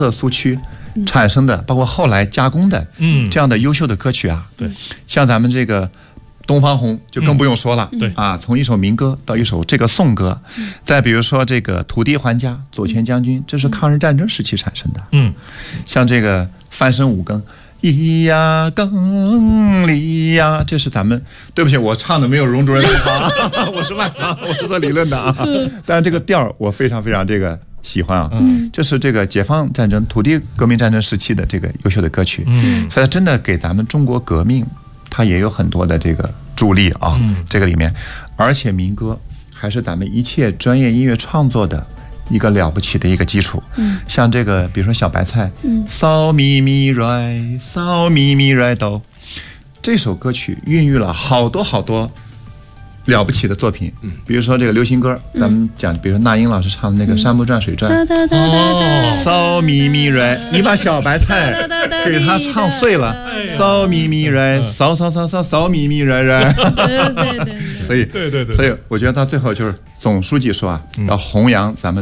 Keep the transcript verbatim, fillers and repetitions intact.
色苏区产生的，包括后来加工的，嗯，这样的优秀的歌曲啊， 对， 像咱们这个《东方红》就更不用说了， 对啊，从一首民歌到一首这个颂歌，再比如说这个《土地还家》，左权将军，这是抗日战争时期产生的，嗯，像这个《翻身五更》。咿呀更里呀，这是咱们对不起，我唱的没有荣主任好，我是外行，我是做理论的啊。但是这个调我非常非常这个喜欢啊，嗯，这是这个解放战争、土地革命战争时期的这个优秀的歌曲，嗯，所以它真的给咱们中国革命，它也有很多的这个助力啊，嗯，这个里面，而且民歌还是咱们一切专业音乐创作的一个了不起的一个基础，嗯，像这个，比如说小白菜，嗯，嗦咪咪来，嗦咪咪来哆，这首歌曲孕育了好多好多了不起的作品，嗯，比如说这个流行歌，咱们讲，比如说那英老师唱的那个《山不转水转》，哦，嗦咪咪来，你把小白菜给他唱碎了，嗦咪咪来，嗦嗦嗦嗦嗦咪咪来来，对对对，所以对对对，所以我觉得到最后就是总书记说啊，要弘扬咱们。